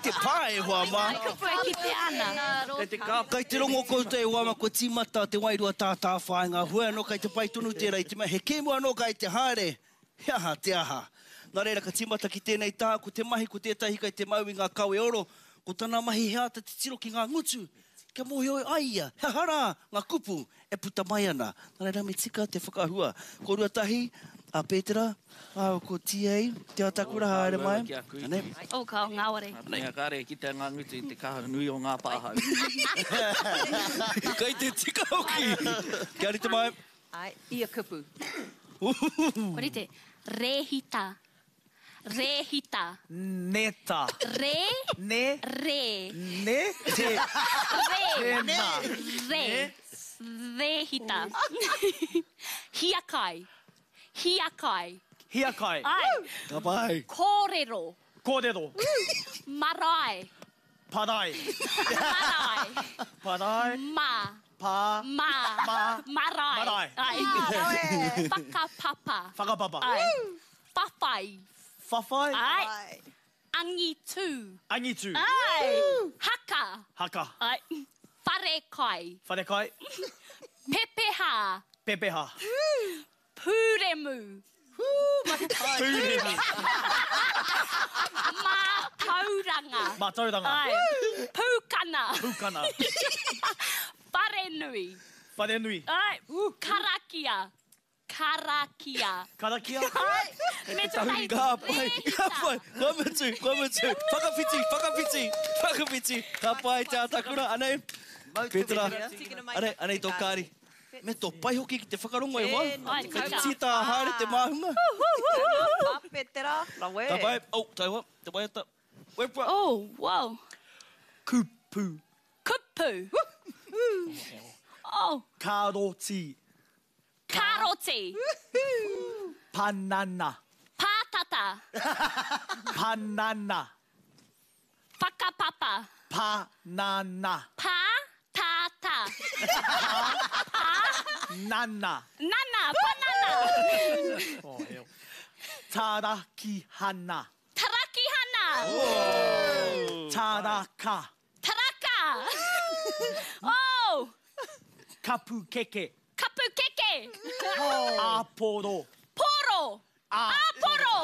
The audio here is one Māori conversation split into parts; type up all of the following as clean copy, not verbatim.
te pae hoa ma. Kupu e ki te ana. Kai te rongo koutou e hoa ma ko tīmata te wairua tātā whaenga hua no kai te pai tunu tērā i te mai. He kēmua no kai te haere. He aha te aha. Nā reira ka tīmata ki tēnei tā, ko te mahi ko tētahi kai te mau i ngā kawe oro, ko tāna mahi heata te tiro ki ngā ngutu. Kia mohi oi aia, he hara, ngā kupu, e puta mai ana. Nā reira me tika te whakahua. Ko ruatahi, a Pētera, ko TA, te atakura haere mai. O ka o ngāware. Ngā kāre ki te ngā ngutu i te kaha nui o ngā pāhau. Kai te tika hoki. Kia rite mai. Ai, ia kupu. Kore te rehita. Rehita. Neta. Re. Ne. Re. Ne. Te. Re. Ne. Re. Rehita. Hiakai. Hiakai. Hiakai. Ai. Ka pai. Kōrero. Kōrero. Marae. Parai. Marae. Parai. Ma. Pa. Ma. Marae. Marae. Ai. Whakapapa. Whakapapa. Ai. Whawhai. Whawhai. Ai. Angitu. Angitu. Ai. Haka. Haka. Ai. Wharekai. Wharekai. Pepeha. Pepeha. Pūremu. Pūremu. Mātauranga. Mātauranga. Ai. Pūkana. Pūkana. Wharenui. Wharenui. Ai. Karakia. Karakia. Karakia. Ai. Me te mai Ka pai. Ka pai. Komutu. Komutu. Whakawhiti. Whakawhiti. Whakawhiti. Ka pai te atakura. Anei. Pētera. Anei tō kāri. Me tō pai hoki ki te whakarongo e wā. Ai, Ka te tita haere te mahunga. Pa, Pētera. Rawe. Ka pai. Oh, tai wā. Te pai ata. Wepa. Oh, wow. Kupu. Kupu. Oh. Karoti. Karoti. Panana. Pātata. Panana. Whakapapa. Panana. Pātata. Nana. Nana. Banana. Tarakihana. Tarakihana. Taraka. Taraka. Oh. Kapukeke. Kapukeke. Aporo. Poro. Aporo.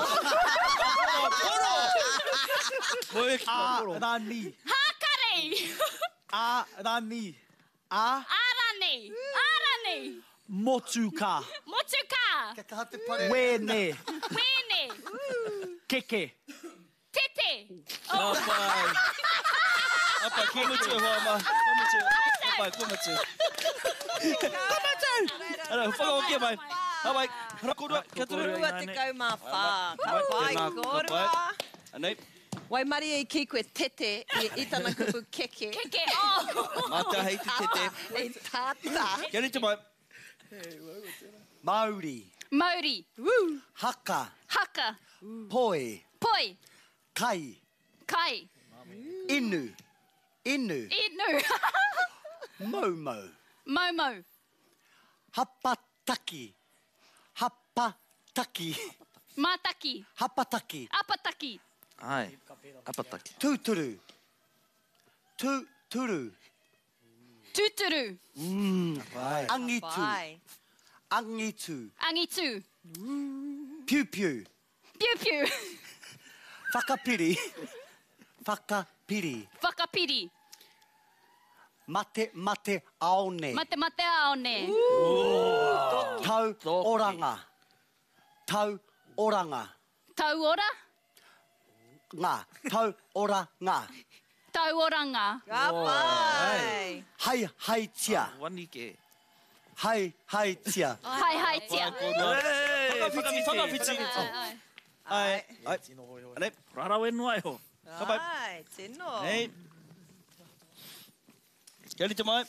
Arani. Hakare. Arani. Arane. Arane. Motuka. Motuka. Wene. Wene. Keke. Tete. Ka pai. Apa, komutu e hoa ma. Komutu. Ka pai, komutu. Komutu! Ara, whakahoki e mai. Ha mai. Hara korua. Kia turu. Korua te kaumawha. Ka pai, korua. Anei. Wai mari e ki koe tete i tana kupu keke. Keke. Oh. Mata hei te tete. E tata. Kia rite mai. Mauri. Mauri. Haka. Haka. Poi. Poi. Kai. Kai. Inu. Inu. Inu. Momo. Momo. Hapataki. Hapataki. Mataki. Hapataki. Apataki. Ai. Apataki. Tuturu. Tuturu. Tuturu. Angitu. Pai. Angitu. Angitu. Piu piu. Piu piu. Whakapiri. Whakapiri. Whakapiri. Mate mate aone. Mate mate aone. Tau oranga. Tau oranga. Tau ora. Ngā. Tau ora ngā. Tau oranga. Ka pai. Hai hai tia. Wanike. Hai tia. Hai hai tia. Whakawhiti. Ai. Ai. Anei. Rarau e nua e ho. Ai, tino. Nei. Kia rite mai.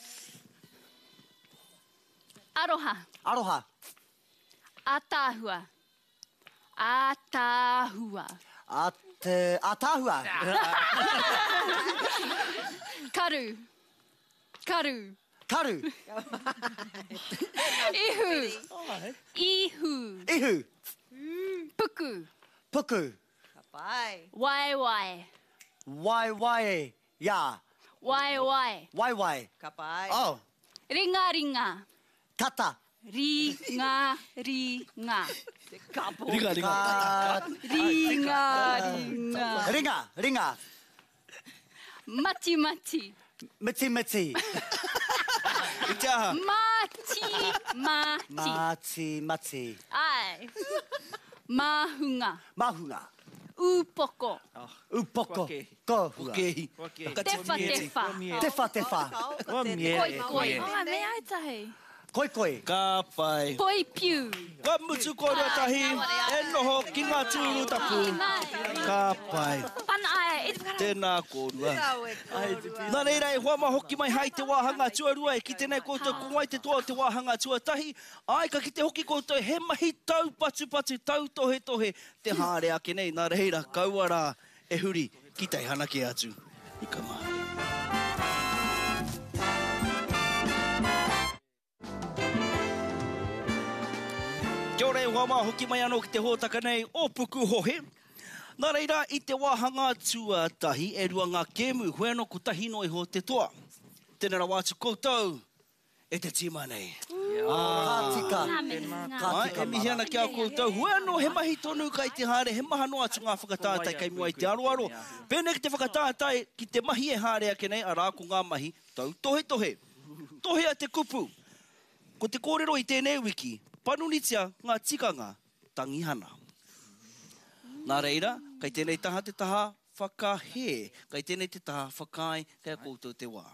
Aroha. Aroha. Atahua. Atahua. Atahua. Karu. Karu. Karu. Ihu. Ihu. Ihu. Puku. Puku. Ka pai. Wai wai. Wai wai ya. Wai wai. Wai wai. Ka pai. Oh. Ringa ringa. Kata. Ringa ringa. Ringa, ringa. Ringa ringa. Ringa. Ringa. Mati mati. Miti miti. I te aha. Mati mati. Mati mati. Ai. Mahunga. Mahunga. Upoko. Upoko. Koke. Kohua. Kehi. Tefa tefa. Tefa tefa. Wa mie. Koi koi. Oh, me ai tahi. Koi koi. Ka pai. Koi piu. Ka mutu kōrua tahi. E noho ki ngā tūru tapu. Ka pai. Pana ai. E te whakara. Tēnā kōrua. Nā reira e hoa hoki mai hai te wāhanga tuarua e ki tēnei koutou kungai te toa te wāhanga tuatahi. Ai ka ki te hoki koutou he mahi tau patu patu, tau tohe tohe. Te hāre ake nei, nā reira kauara e huri ki tei hanake atu. I ka mai. Kia ora e hoa hoki mai anō ki te hōtaka nei o Puku Hohe. Nā reira, i te wāhanga tuatahi, e rua ngā kēmu, hoi anō ko tahi no iho te toa. Tēnā wātu koutou, e te tima nei. Kātika. Ai, e mihi ana kia koutou, hoi anō he mahi tonu kai te hare, he maha noa atu ngā whakatātai kai mua i te aroaro. Pēnei ki te whakatātai, ki te mahi e hare ake nei, arā ko ngā mahi, tau tohe tohe. Tohe a te kupu. Ko te kōrero i tēnei wiki, panunitia ngā tikanga tangihana. Nā reira, kai tēnei taha te taha whakahe, kai tēnei te taha whakai, kai koutou te wā.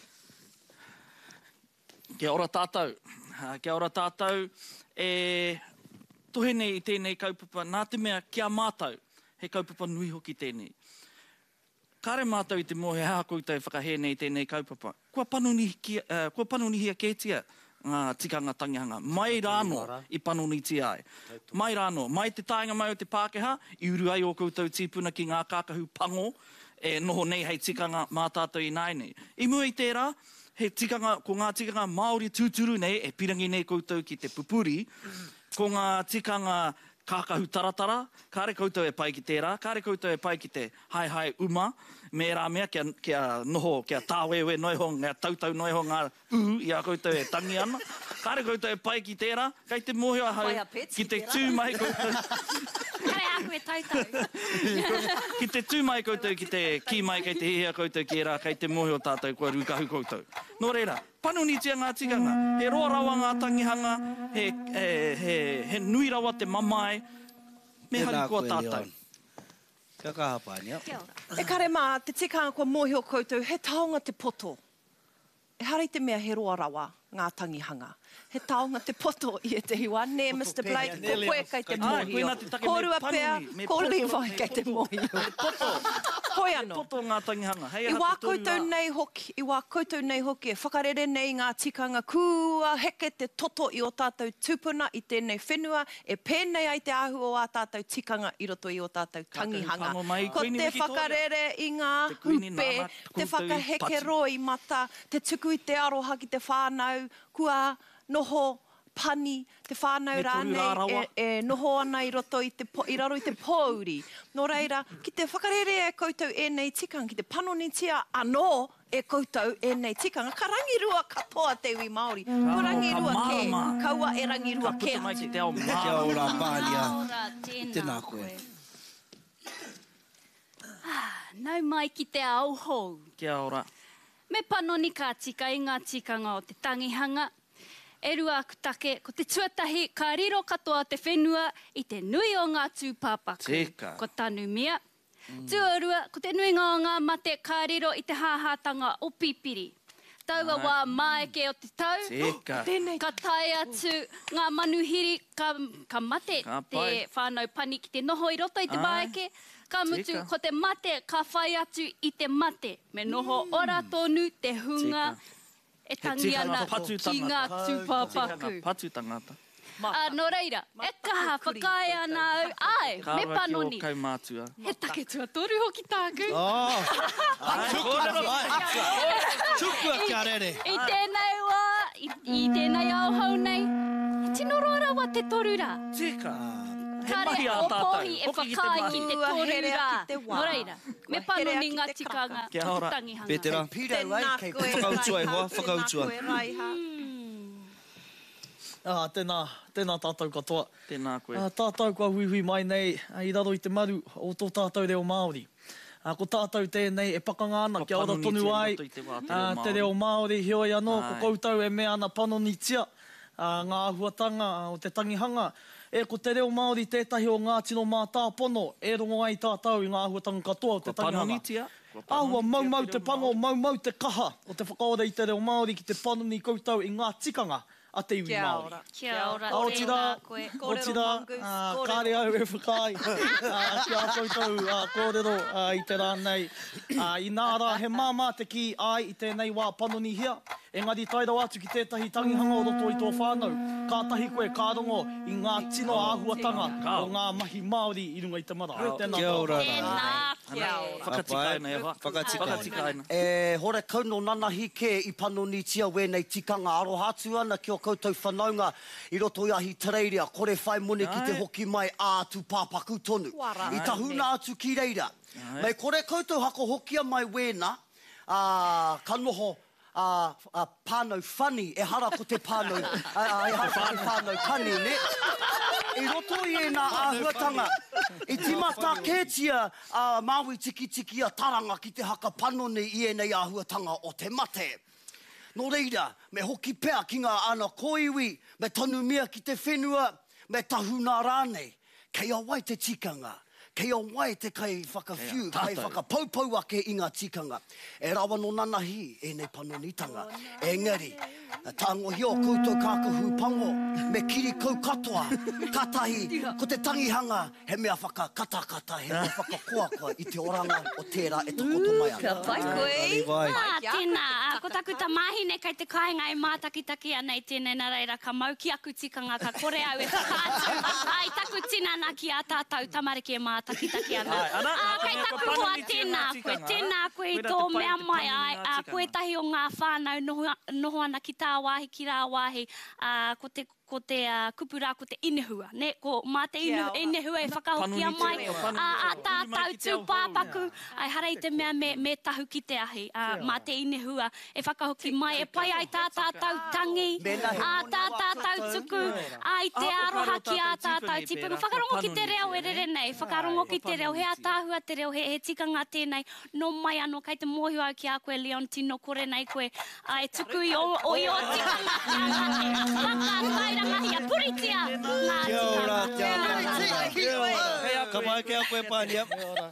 Kia ora tātou. Kia ora tātou. E tohe nei i tēnei kaupapa, nā te mea kia mātou, he kaupapa nui hoki tēnei. Kāre mātou i te mohe hā koutou whakahe nei tēnei kaupapa. Kua panunihia kētia ngā tikanga tangihanga. Mai rāno i panunitia ai. Mai rāno, mai te tāinga mai o te Pākehā, i uru ai o koutou tīpuna ki ngā kākahu pango, e noho nei hei tikanga mā tātou i nai nei. I mua i tērā, he tikanga, ko ngā tikanga Māori tūturu nei, e pirangi nei koutou ki te pupuri, ko ngā tikanga kākahu taratara, kāre koutou e pai ki tērā, kāre koutou e pai ki te hai uma, me rā mea kia noho, kia tāwewe noiho, ngā tautau noiho ngā i a koutou e tangi ana. Kāre koutou e pai ki tērā, kai te mohio ahau, ki te tūmai koutou. Kare aku e tautau. Ki te tūmai koutou, ki te ki mai, kei te hihia koutou ki rā, kai te mohio tātou kua rukahu koutou. Nō reira, panunitia ngā tikanga, he roa rawa ngā tangihanga, he nui rawa te mamai, me hari kua tātou. Kia kaha pānia. E kare mā, te tikanga kua mōhio koutou, he taonga te poto. E hari te mea he roa rawa ngā tangihanga. He taonga te poto i e te hiwa. Nē, Mr. Blake, ko koe kai te mōhio. Kōrua pēr, ko Levi kai te mōhio. Hoi anō. Poto ngā tangihanga. Hei I wā koutou nei hoki, e whakarere nei ngā tikanga kua heke te toto i o tātou tūpuna i tēnei whenua, e pēnei ai te ahu o a tātou tikanga i roto i o tātou tangihanga. Ko te whakarere i ngā hupe, te whakaheke roi mata, te tuku i te aroha ki te whānau, kua noho pani, te whānau rānei, e noho ana i roto i raro i te pōuri. Nō reira, ki te whakarere e koutou e nei tikanga, ki te panonitia anō e koutou e nei tikanga. Ka rangirua katoa te iwi Māori. Ko rangirua ke, kaua e rangirua ke atu. Kia ora pānia. Tēnā koe. Nau mai ki te ao hou. Kia ora. Me panoni ka tika i ngā tikanga o te tangihanga. E rua aku take, ko te tuatahi, ka riro katoa te whenua i te nui o ngā tūpāpaku. Tika. Ko tanu mea. Tuarua, ko te nui ngā o ngā mate, ka riro i te hāhātanga o pipiri. Taua wā maeke o te tau. Tika. Ka tai atu ngā manuhiri, ka mate te whānau pani ki te noho i roto i te maeke. Ka mutu, ko te mate, ka whai atu i te mate. Me noho ora tonu te hunga. E tangi ana ki ngā tūpāpaku. Patu tangata. Nō reira, e kaha whakai ana au. Ai, me panoni. Kāra ki o kaumātua. He take tua toru hoki tāku. Tukua kia rere. I tēnei wā, i tēnei au hau nei. Tino roa rawa te toru rā. Tika. mahi a tātou. Opohi e Hoki ki te whakai mahi. ki te Ua, toru herea rā. ki te wā. No reira, me Ua, pano herea ni ki ngā te tikanga Kia ora. tangihanga. Pētera. Pira Tēnā ai kei koe, Whakautua e hoa, Raiha. whakautua. Tēnā koe, Raiha. Tēnā tātou katoa. Tēnā koe. Tātou kua hui mai nei, i raro i te maru o tō tātou reo Māori. Ko tātou tēnei e pakanga ana, kia ora tonu ai. Te reo Māori, hioi anō, ko koutou e mea ana panonitia. Ngā ahuatanga o te tangihanga. Ko te reo Māori tētahi o ngā tino mā tāpono, e rongo ai tātou i ngā ahuatanga katoa o te tangihanga. Panonitia. Āua maumau te pango, maumau te kaha o te whakaora i te reo Māori ki te panoni koutou i ngā tikanga a te iwi Kia Māori. ora. Kia ora, Aotira, tēnā koe. aotira, kāre au e whakai, kia koutou kōrero i te rānei. I nā rā, he māmā te ki ai i tēnei wā panoni hia, engari tairau atu ki tētahi tangihanga o roto i tō whānau. Kātahi koe kārongo i ngā tino āhuatanga o ngā mahi Māori i runga i te mara. Tēnā Kia ora. Tēnā koe. Whakatikaina e hoa. Whakatikaina. E hore kauno nanahi ke i panonitia wēnei tikanga aro hatu ana ki o koutou whanaunga i roto i ahi tereiria. Kore whai mone ki te hoki mai ātu pāpaku tonu. Wara. I tahuna atu ki reira. Mei kore koutou hako hokia mai wēna, ka noho pānau whani, e hara ko te pānau, e hara ko te pānau kani, ne? I roto i e nā āhuatanga, i timata kētia Māui tiki tiki a taranga ki te haka panoni i e nei āhuatanga o te mate. Nō reira, me hoki pea ki ngā ana koiwi, me tonu mea ki te whenua, me tahuna rānei, kei awai te tikanga. Kei awai te kai whakawhiu, kai whakapaupau ake i ngā tikanga. E rawa no nanahi e nei panonitanga. Engari, tango hio koutou kākahu pango, me kiri kau katoa, katahi, ko te tangihanga, he mea whakakatakata, he mea whakakoakoa i te oranga o tērā e tokoto mai ana. Vai koe. Vai. Tēnā, ko taku ta mahine kai te kāinga e mātakitaki anei tēnei nā reira ka mau ki aku tikanga ka kore au e whakaatu. Ai taku tinana ki a tātou tamariki e mātakitaki ana. Kai taku hoa tēnā koe i tō mea mai ai, koe tahi o ngā whānau noho ana ki tā wāhi, ki rā wāhi, ko te kupura, ko te inehua, ne? Ko mā te inehua e whakahokia mai, a tātou tū pāpaku, ai harei te mea me tahu ki te ahi, mā te inehua e whakahoki mai, e pai ai tā tātou tangi, tā tātou tuku, ai te aroha ki a tātou tipu. Whakarongo ki te reo e rere nei, whakarongo ki te reo, he a tāhua te reo, he tikanga tēnei, no mai anō, kai te mōhio au ki a koe Leontino, kore nei koe, e tuku i o tikanga, whakataira ngahi a puritia. Kia ora, kia ora. Ka mai ke a koe pānia.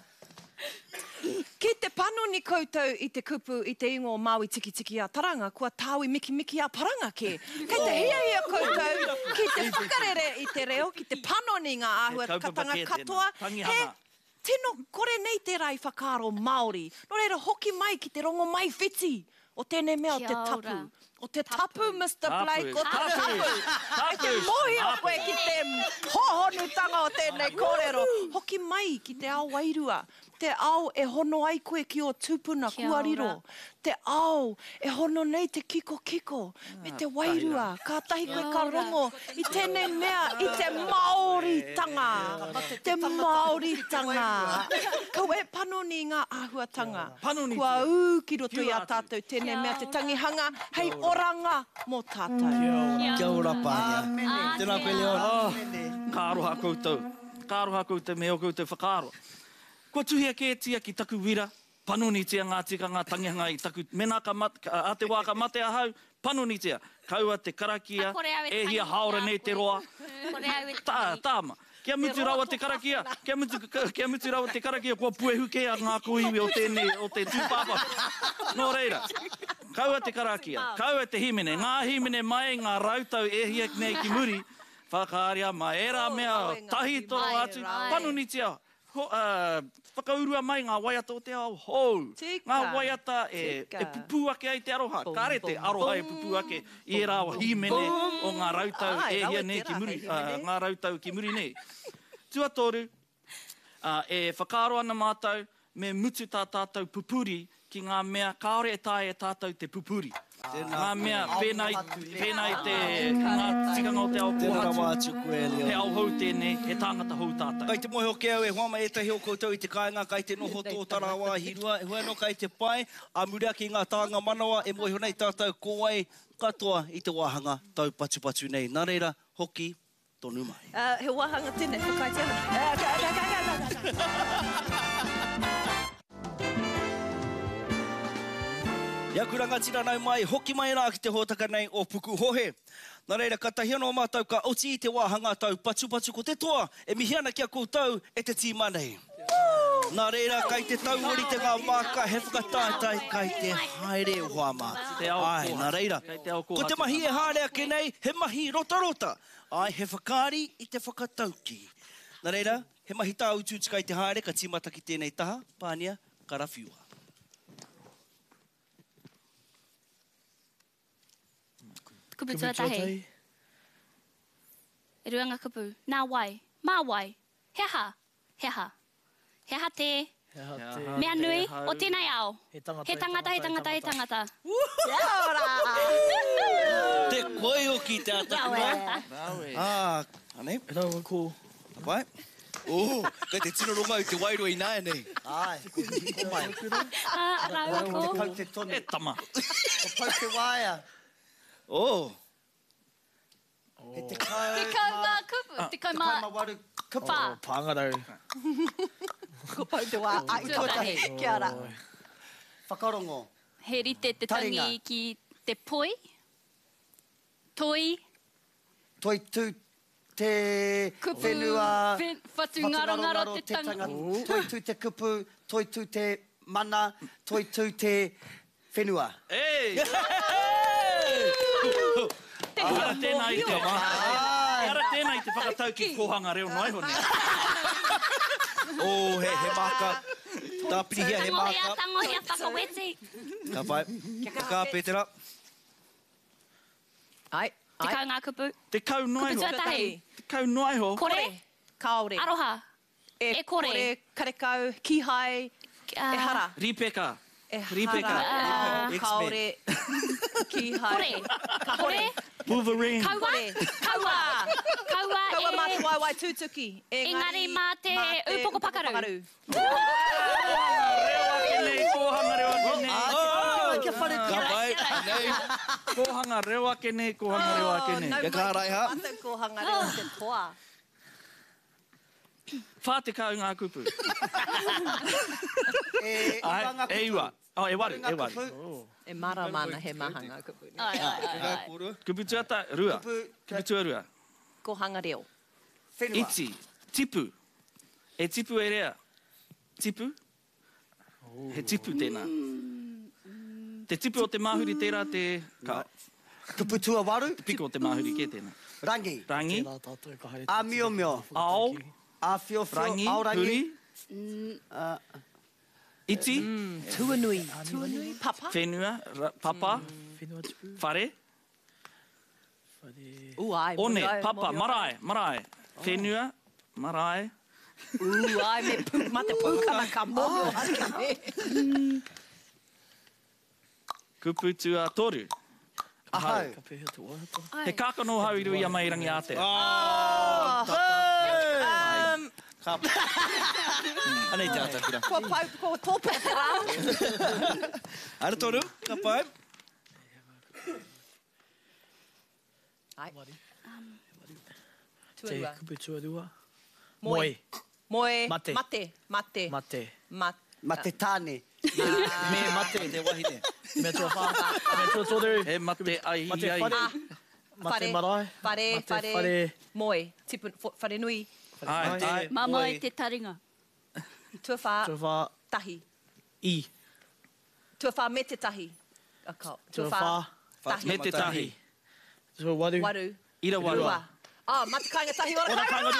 Ki te panoni koutou i te kupu i te ingo Māui tiki tiki a taranga, kua tāui miki miki a paranga ke. Kei te hia koutou, ki te whakarere i te reo, ki te panoni ngā āhuatanga katoa, he tino kore nei te rai whakaro Māori. No reira hoki mai ki te rongo mai whiti o tēnei mea o te tapu. O te tapu, Mr. Blake, o te tapu. E te mohi o koe ki te hohonutanga o tēnei kōrero. Hoki mai ki te ao wairua. Te ao e hono ai koe ki o tūpuna kuariro. Te ao e hono nei te kiko. Me te wairua, ka tahi koe ka rongo i tēnei mea i te Māoritanga. Te Māoritanga. Kau e panoni ngā āhuatanga. Kua ū ki roto i a tātou tēnei mea te tangihanga, hei oranga mō tātou. Kia ora pānia. Tēnā koe Leon. Kāroha koutou. Kāroha koutou, me o koutou whakāroa. Kua tuhia kētia ki taku wira, panonitia ngā tikanga tangihanga i taku mena a te wā ka mate ahau, panonitia. Kaua te karakia, e hia haora nei te roa. Tāma. Kia mutu rawa te karakia, kia mutu rawa te karakia, kua puehuke a ngā kuiwi o te tūpapa. Nō reira, kaua te karakia, kaua te himene, ngā himene mai, ngā rautau e hia nei ki muri, whakaaria mai, era mea, tahi toro atu, panonitia. Whakaurua mai ngā waiata o te ao hou. Ngā waiata e pupu ake ai te aroha. Kāre te aroha e pupu ake i e rāwa himene o ngā rautau e hia nei ki muri. Ngā rautau ki muri nei. Tuatoru, e whakaaro ana mātou me mutu tā tātou pupuri ki ngā mea kaore e tae e tātou te pupuri. Ngā mea, pēnei te ngā tikanga o te ao kōhatu. He au hou tēnei, he tāngata hou tātai. Kai te mohe o ke au e huama e tahi o koutou i te kāinga, kai te noho tō tarawā hirua, e hoi no kai te pai, a murea ki ngā tāanga manawa, e mohe honei tātou kōai, katoa i te wāhanga tau patu nei. Nā reira, hoki, tonu mai. He wāhanga tēnei, whakaiti ana. Ia kuranga tira nau mai, hoki mai rā ki te hōtaka nei o Puku Hohe. Nā reira, ka tahi anō mātou ka oti i te wāhanga tau patu ko te toa, e mihi ana kia koutou e te tīma nei. Nā reira, kai te tauori te ngā māka, he whakatātai kai te haere o Huama. Ai, nā reira, ko te mahi e hārea ke nei, he mahi rota. Ai, he whakaari i te whakatauki. Nā reira, he mahi tā ututi kai te haere, ka tīmata ki tēnei taha, pānia, karawhiua. Kupu tuatahi. E ruanga kupu. Nā wai. Mā wai. Heha. Heha te. Mea nui o tēnei ao. He tangata. Te koe o ki te atakuma. Ane? E rau ko. Apai? Kai te tino ronga i te wairua i nāia nei. Ai, ko mai. Rau ko. Pau te tonu. E tama. Ko pau te waia. E te Te kaumā kupu. Te kaumā waru kupa. whā. Pāngarau. Ko pau te wā, ai tuatahi. Kia ora. Whakarongo. He rite te Taringa. tangi ki te poi. Toi. Toi tū te Kupu. whenua. Whatu ngaro te tanga. Toi tū te kupu. Toi tū te mana. Toi tū te whenua. Ei! Ara tēnā i te Ara tēnā i te whakatau ki kōhanga reo noai hone. he maka. Tā pirihia he maka. Tangohia whakawete. Ka pai. Ka pētera. Ai. Te kaungā kupu. Te kau noai ho. Kupu tuatahi. Te kau noai ho. Kore. Kaore. Aroha. E kore. Karekau, kihai, e hara. Ripeka. E Ripeka. hara. X-Men. Kaore. Kihai. Kore. Wolverine. Kaua. Kaua. Kaua Kaua mā te e... waiwai tūtuki. Engari mā te upoko pakaru. Rewa ke nei, kōhanga rewa ke nei. Kia whare Ka pai. Nei. Kōhanga rewa ke nei, kōhanga rewa ke nei. Ia ka harai ha. Mātou kōhanga rewa te toa. Whā te kau ngā kupu. E iwa. E wari. E mara mana he mahanga kupu. Ai. Kupu tuata rua. Kupu tua rua. Kōhanga reo. Whenua. Iti. Tipu. E tipu e rea. Tipu. He tipu tēnā. Te tipu o te mahuri tērā te ka. Kupu tua waru. Piko o te mahuri ke tēnā. Rangi. Rangi. Tērā tātou ka haere. A mio. Ao. A fio. Rangi. Ao rangi. Huri. Iti. Tuanui. Tuanui. Papa. Whenua. Papa. Whenua tipu. Whare. Whare. Ai. One. Papa. Marae. Whenua. Marae. Ai, me te pūkana ka momo. Kupu tua toru. Ahau. Ka pēhea te wahata. He kākano hau i rui a mai rangi a te. Ka pai. Anei te atakura. Ko pau, ko tōpe te rā. Ara toru. Ka pai. Ai. Te Tuarua. kupu tuarua. Moi. Moe. Mate. Mate. Mate tāne. Me mate. Te wahine. Me tua whā. Me tua toru. He mate ai Mate ai. whare. Mate marae. Whare. Mate whare. Moe. Tipu, whare nui. Ai. Mama i te taringa. Tua whā. Tua whā. Tahi. I. Tua whā me te tahi. Tua whā. Tahi. Me te tahi. Tua waru. Waru. Ira waru. Rua. Mate kainga tahi ora Ora kainga.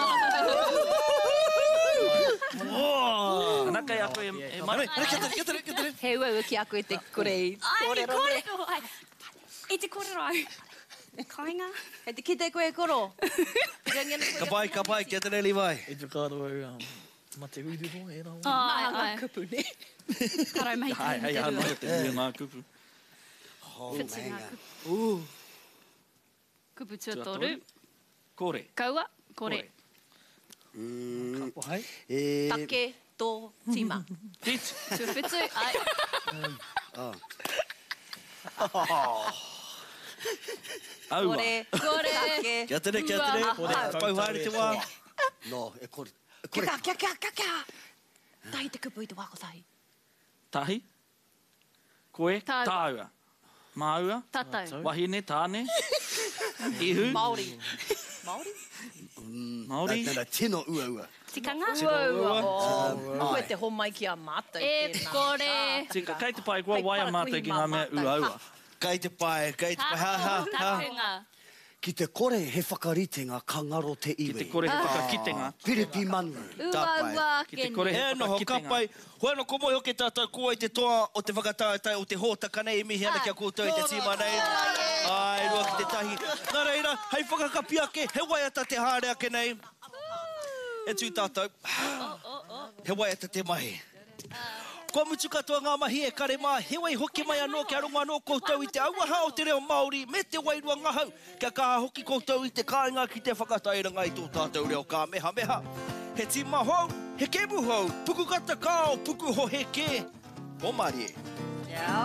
Ana kai a koe e mara. He ua ki a koe te korei. Ai, kōrero. Ai. I te kōrero au. Kainga. He te ki te koe koro. Ka pai, kia te reli vai. E te kāro au. Mate uruho e rau. Ai. Kupu ne. Karau mai Ai, te ana rua. te ngā kupu. whitunga kupu tuatoru. Kore. Kaua, kore. Kapo hai. Take tō tima. Whitu. Tuwhitu, ai. Aua. Kore. Kore. Take. Kia tere, kia tere. Kore. Pauhare te wā. No, e kore. Kia, kia, kia, kia, kia. Tahi te kupu i te wako tahi. Tahi. Koe. Tāua. Tāua. Māua. Tatau. Wahine, tāne. Ihu. Māori. Māori? Māori. Nā, tino ua ua. Tikanga. Koe te homai ki a mātou E tēnā. kore. Tika, kei te pai kua waia mātai ki ngā mea ua ua. Kai te pai, ha, ha, ha. Takunga. Ki te kore he whakaritenga ka ngaro te iwe. Ki te kore he whakakitenga. Piripi manu. Ua, ua, Ki te kore kene. he E noho whakakitenga. kapai, hoi no komo hoke tātou kua I te toa o te whakatātai o te hōtaka nei, mihi ana kia koutou I te tīma nei. Ai, rua ki te tahi. Nā reira, hei whakakapi ake, he waiata te hāre ake nei. E tū tātou, he waiata te mahi. Kua mutu katoa ngā mahi e kare mā, he wai hoki mai anō kia runga anō koutou I te auaha o te reo Māori, me te wairua ngahau, kia kaha hoki koutou I te kāinga ki te whakatairanga I tō tātou reo kā meha meha. He tīma hou, he kemu hou, puku kata kāo, puku ho he kē. O Mārie.